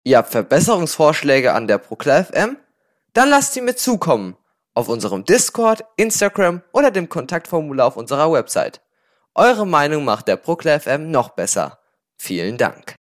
Ihr habt Verbesserungsvorschläge an der Proclaw FM? Dann lasst sie mir zukommen. Auf unserem Discord, Instagram oder dem Kontaktformular auf unserer Website. Eure Meinung macht der Proclaw FM noch besser. Vielen Dank.